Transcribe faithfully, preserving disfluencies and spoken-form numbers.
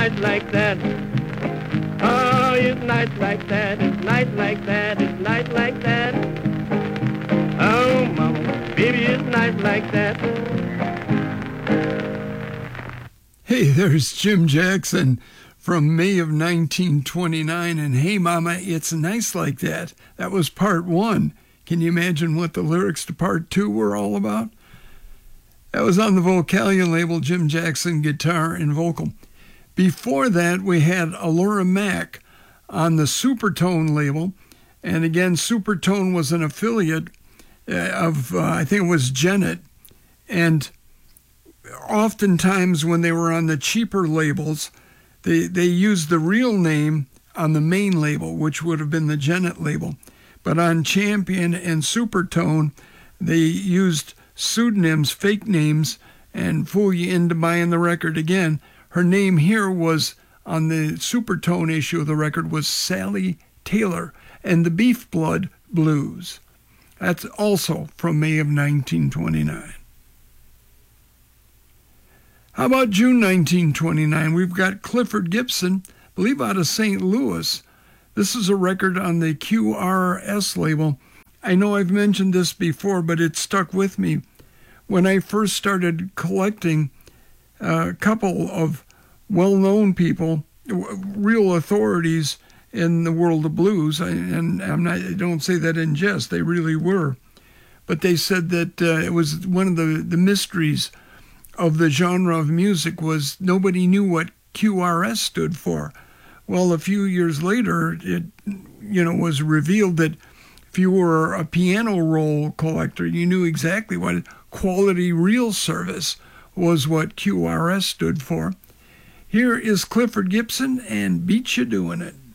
nights like that. Oh, it's nights like that, it's nights like that, it's nights like that. Oh, mama, baby, it's nights like that. Hey, there's Jim Jackson from May of nineteen twenty-nine, and Hey Mama, It's Nice Like That. That was part one. Can you imagine what the lyrics to part two were all about? That was on the Vocalion label, Jim Jackson, guitar and vocal. Before that, we had Allura Mack on the Supertone label, and again, Supertone was an affiliate of, uh, I think it was Genet, and oftentimes when they were on the cheaper labels, they, they used the real name on the main label, which would have been the Genet label. But on Champion and Supertone, they used pseudonyms, fake names, and fool you into buying the record again. Her name here was, on the Supertone issue of the record, was Sally Taylor, and the Beef Blood Blues. That's also from May of nineteen twenty-nine. How about June nineteen twenty-nine? We've got Clifford Gibson, I believe out of Saint Louis. This is a record on the Q R S label. I know I've mentioned this before, but it stuck with me. When I first started collecting, uh, a couple of well-known people, real authorities in the world of blues, and I'm not, I don't say that in jest, they really were. But they said that uh, it was one of the, the mysteries of the genre of music was nobody knew what Q R S stood for. Well, a few years later, it you know was revealed that if you were a piano roll collector, you knew exactly what quality real service was what Q R S stood for. Here is Clifford Gibson and Beat You Doing It.